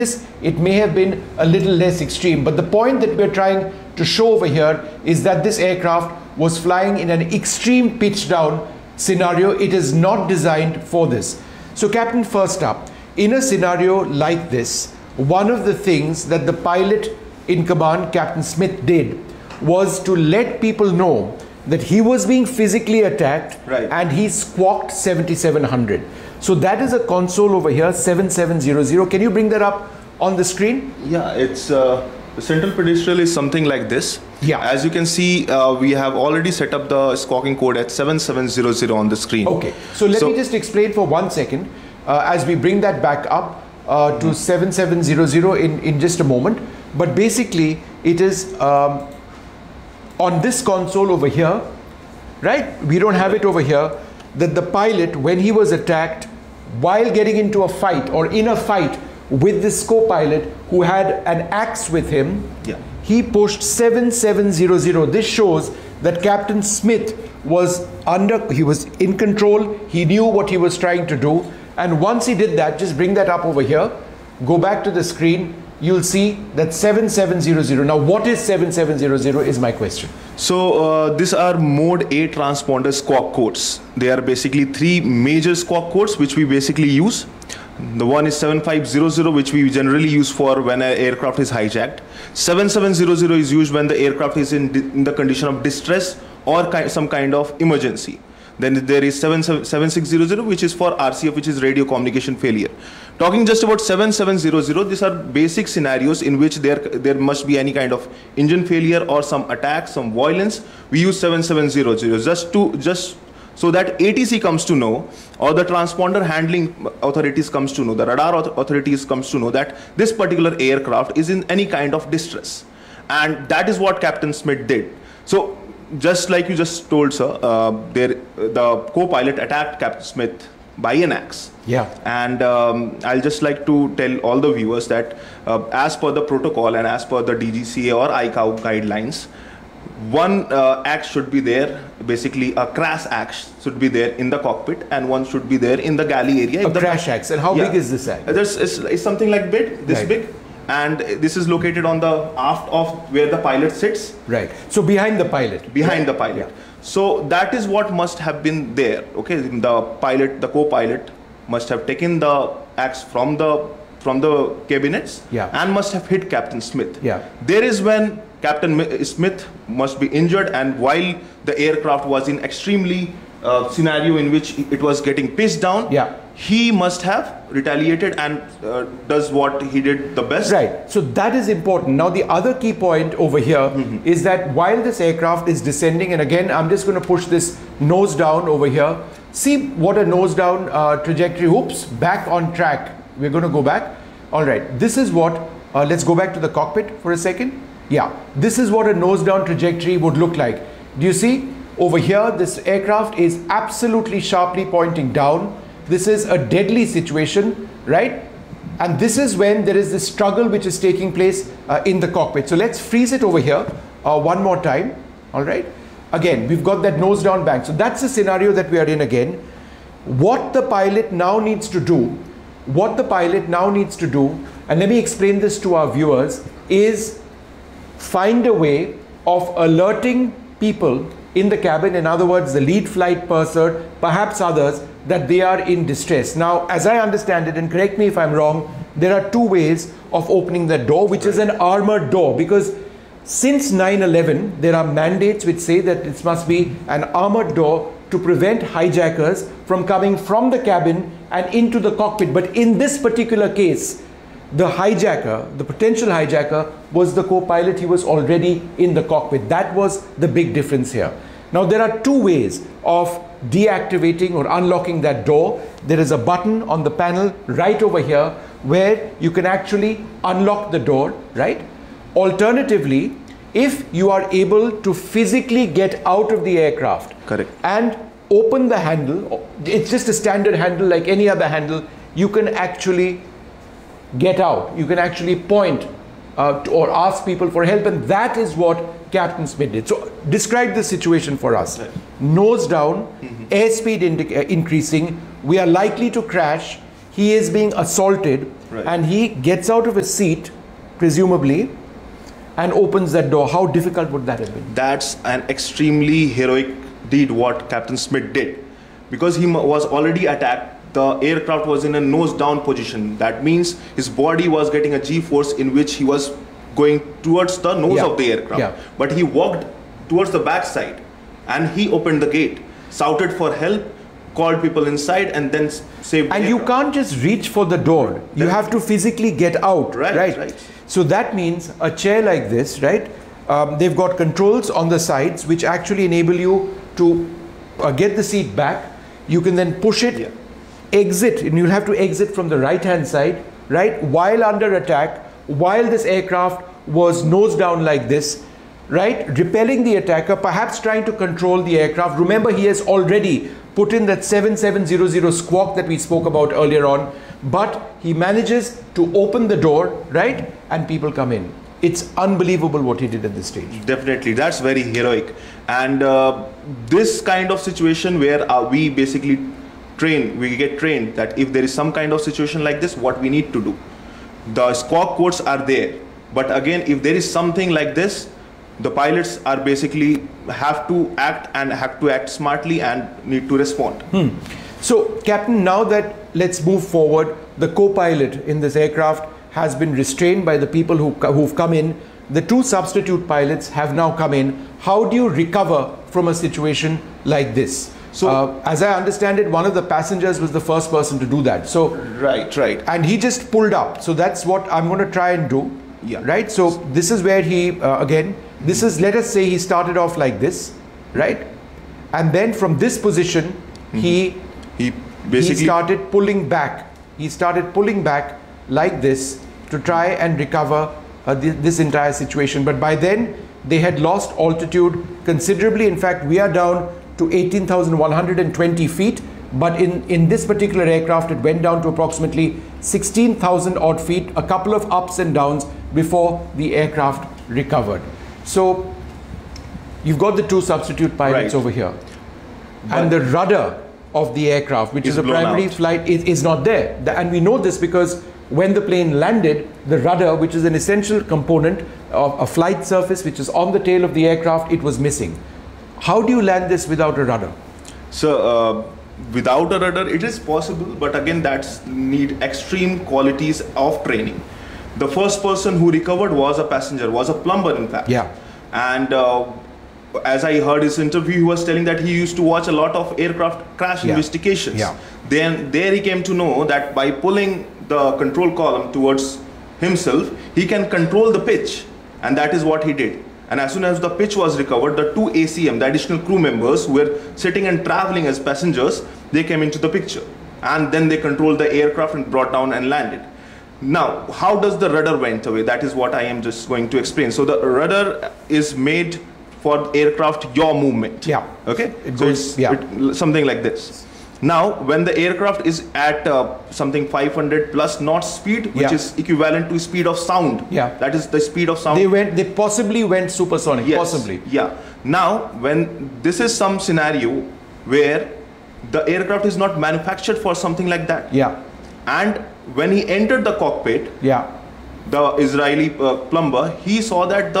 it may have been a little less extreme. But the point that we're trying to show over here is that this aircraft was flying in an extreme pitch down scenario. It is not designed for this. So Captain, first up, in a scenario like this, one of the things that the pilot in command, Captain Smith, did was to let people know that he was being physically attacked, right, and he squawked 7700. So that is a console over here, 7700. Can you bring that up on the screen? Yeah, it's the central pedestal is something like this. Yeah. As you can see, we have already set up the squawking code at 7700 on the screen. Okay, so let me just explain for 1 second as we bring that back up to 7700 in just a moment. But basically, it is on this console over here, right? We don't have it over here, that the pilot, when he was attacked, while getting into a fight or in a fight with this co-pilot who had an axe with him, he pushed 7700. This shows that Captain Smith was he was in control, he knew what he was trying to do, and once he did that, just bring that up over here, go back to the screen, you'll see that 7700. Now what is 7700 is my question. So these are mode A transponder squawk codes. They are basically three major squawk codes which we basically use. The one is 7500, which we generally use for when an aircraft is hijacked. 7700 is used when the aircraft is in the condition of distress or some kind of emergency. Then there is 7600, which is for RCF, which is radio communication failure. Talking just about 7700, these are basic scenarios in which there must be any kind of engine failure or some attack, some violence. We use 7700 just so that ATC comes to know, or the transponder handling authorities comes to know, the radar authorities comes to know that this particular aircraft is in any kind of distress. And that is what Captain Smith did. So just like you just told, sir, the co-pilot attacked Captain Smith by an axe. Yeah. And I'll just like to tell all the viewers that as per the protocol and as per the DGCA or ICAO guidelines, one axe should be there, basically a crash axe should be there in the cockpit, and one should be there in the galley area. A crash axe. And how big is this axe? It's something like this big. And this is located on the aft of where the pilot sits. Right. So behind the pilot. Behind the pilot. Yeah. So that is what must have been there. Okay. The co-pilot must have taken the axe from the cabinets, and must have hit Captain Smith. Yeah. There is when Captain Smith must be injured, and while the aircraft was in extremely scenario in which it was getting pitched down, he must have retaliated and does what he did the best. Right. So that is important. Now the other key point over here is that while this aircraft is descending, and again I'm just going to push this nose down over here. See what a nose down trajectory. Oops, back on track. We're going to go back. All right. This is what, let's go back to the cockpit for a second. Yeah. This is what a nose down trajectory would look like. Do you see? Over here, this aircraft is absolutely sharply pointing down. This is a deadly situation, right? And this is when there is this struggle which is taking place in the cockpit. So let's freeze it over here one more time. All right. Again, we've got that nose down bank. So that's the scenario that we are in again. What the pilot now needs to do, and let me explain this to our viewers, is find a way of alerting people in the cabin, in other words, the lead flight purser, perhaps others, that they are in distress. Now, as I understand it, and correct me if I'm wrong, there are two ways of opening that door, which is an armored door, because since 9/11, there are mandates which say that it must be an armored door to prevent hijackers from coming from the cabin and into the cockpit. But in this particular case, the hijacker, the potential hijacker, was the co-pilot. He was already in the cockpit. That was the big difference here. Now, there are two ways of deactivating or unlocking that door. There is a button on the panel right over here where you can actually unlock the door, right? Alternatively, if you are able to physically get out of the aircraft and open the handle, it's just a standard handle like any other handle, you can actually get out. You can actually point or ask people for help, and that is what Captain Smith did. So describe the situation for us. Right. Nose down, airspeed increasing, we are likely to crash, he is being assaulted. Right. and he gets out of his seat, presumably, and opens that door. How difficult would that have been? That's an extremely heroic deed what Captain Smith did, because he was already attacked. The aircraft was in a nose down position. That means his body was getting a G-force in which he was going towards the nose Yeah. of the aircraft. Yeah. But he walked towards the back side and he opened the gate, shouted for help, called people inside, and then saved the And you aircraft. can't just reach for the door. You have to physically get out, Right, right? right. So that means a chair like this, right? They've got controls on the sides which actually enable you to get the seat back. You can then push it, Yeah. exit, and you'll have to exit from the right-hand side, right? While under attack, while this aircraft was nose down like this, right? Repelling the attacker, perhaps trying to control the aircraft. Remember, he has already put in that 7700 squawk that we spoke about earlier on, but he manages to open the door, right? And people come in. It's unbelievable what he did at this stage. Definitely, that's very heroic. And this kind of situation where we basically we get trained that if there is some kind of situation like this, what we need to do. The squawk codes are there. But again, if there is something like this, the pilots are basically have to act smartly and need to respond. So, Captain, now that let's move forward, the co-pilot in this aircraft has been restrained by the people who've come in. The two substitute pilots have now come in. How do you recover from a situation like this? So, as I understand it, one of the passengers was the first person to do that. So, Right. and he just pulled up. So that's what I'm going to try and do. Yeah. Right. So this is where he again. This is, let us say he started off like this, right? And then from this position, he basically started pulling back. He started pulling back like this to try and recover this entire situation. But by then they had lost altitude considerably. In fact, we are down to 18,120 feet. But in this particular aircraft, it went down to approximately 16,000 odd feet, a couple of ups and downs before the aircraft recovered. So you've got the two substitute pilots Right. over here. And the rudder of the aircraft, which is a blown primary out. flight, is not there. And we know this because when the plane landed, the rudder, which is an essential component of a flight surface, which is on the tail of the aircraft, it was missing. How do you land this without a rudder? So without a rudder, it is possible, but again, that's need extreme qualities of training. The first person who recovered was a passenger, was a plumber, in fact. Yeah. And as I heard his interview, he was telling that he used to watch a lot of aircraft crash Yeah. investigations. Yeah. Then there he came to know that by pulling the control column towards himself, he can control the pitch, and that is what he did. And as soon as the pitch was recovered, the two ACM, the additional crew members who were sitting and traveling as passengers, they came into the picture. And then they controlled the aircraft and brought down and landed. Now, how does the rudder went away? That is what I am just going to explain. So the rudder is made for aircraft yaw movement. Yeah. Okay? It So goes- it's something like this. Now, when the aircraft is at something 500 plus knot speed, which Yeah. is equivalent to speed of sound. Yeah. That is the speed of sound. They possibly went supersonic. Yes. Possibly. Yeah. Now, when this is some scenario where the aircraft is not manufactured for something like that. Yeah. And when he entered the cockpit, Yeah. the Israeli plumber, he saw that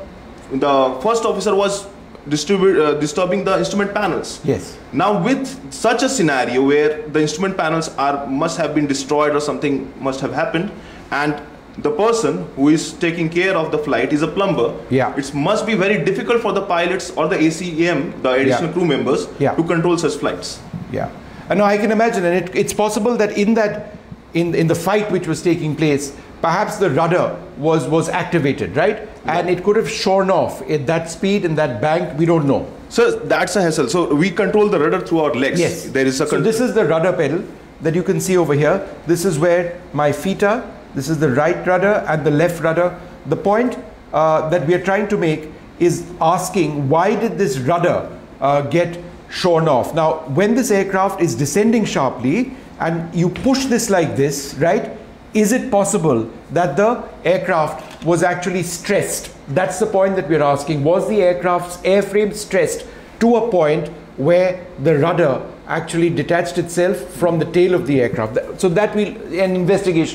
the first officer was disturbing the instrument panels. Yes. Now, with such a scenario where the instrument panels must have been destroyed or something must have happened, and the person who is taking care of the flight is a plumber, Yeah. it must be very difficult for the pilots or the ACM, the additional Yeah. crew members, Yeah. to control such flights. Yeah. And now I can imagine, and it's possible that in the fight which was taking place, perhaps the rudder was activated, right? And it could have shorn off at that speed and that bank. We don't know. So that's a hassle. So we control the rudder through our legs. Yes. There is a So this is the rudder pedal that you can see over here. This is where my feet are. This is the right rudder and the left rudder. The point that we are trying to make is asking, why did this rudder get shorn off? Now, when this aircraft is descending sharply and you push this like this, right? Is it possible that the aircraft was actually stressed? That's the point that we're asking. Was the aircraft's airframe stressed to a point where the rudder actually detached itself from the tail of the aircraft? So that an investigation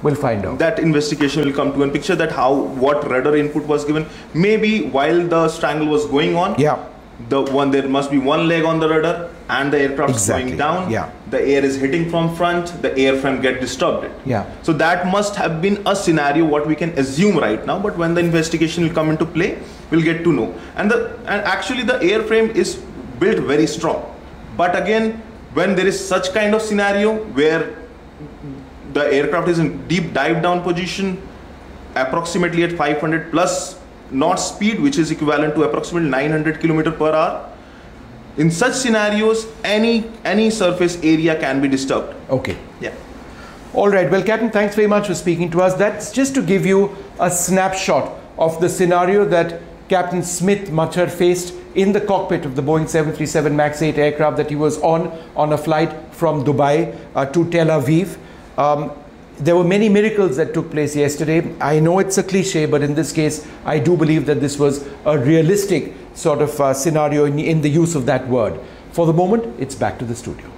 We'll find out. That investigation will come to a picture that what radar input was given. Maybe while the strangle was going on, there must be one leg on the radar and the aircraft is going down. The air is hitting from front, the airframe get disturbed. So that must have been a scenario what we can assume right now, but when the investigation will come into play, we'll get to know. And actually the airframe is built very strong. But again, when there is such kind of scenario where the aircraft is in deep dive down position, approximately at 500 plus knot speed, which is equivalent to approximately 900 km/h. In such scenarios, any surface area can be disturbed. Okay. All right. Well, Captain, thanks very much for speaking to us. That's just to give you a snapshot of the scenario that Captain Smith Mattar faced in the cockpit of the Boeing 737 MAX 8 aircraft that he was on a flight from Dubai to Tel Aviv. There were many miracles that took place yesterday. I know it's a cliche, but in this case, I do believe that this was a realistic sort of scenario in the use of that word. For the moment, it's back to the studio.